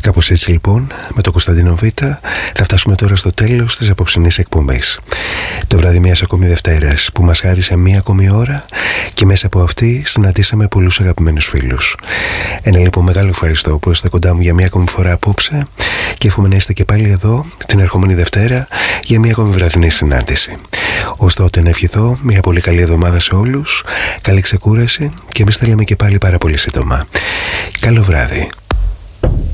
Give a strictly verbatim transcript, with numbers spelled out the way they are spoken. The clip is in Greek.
Κάπως έτσι λοιπόν, με το Κωνσταντίνο Β, θα φτάσουμε τώρα στο τέλος της απόψινής εκπομπής. Το βράδυ μιας ακόμη Δευτέρας που μας χάρισε μία ακόμη ώρα και μέσα από αυτή συναντήσαμε πολλούς αγαπημένους φίλους. Ένα λοιπόν μεγάλο ευχαριστώ που είστε κοντά μου για μία ακόμη φορά απόψε και εύχομαι να είστε και πάλι εδώ την ερχόμενη Δευτέρα για μία ακόμη βραδινή συνάντηση. Ως τότε να ευχηθώ μια πολύ καλή εβδομάδα σε όλους, καλή ξεκούραση και εμείς θα λέμε και πάλι πάρα πολύ σύντομα. Καλό βράδυ.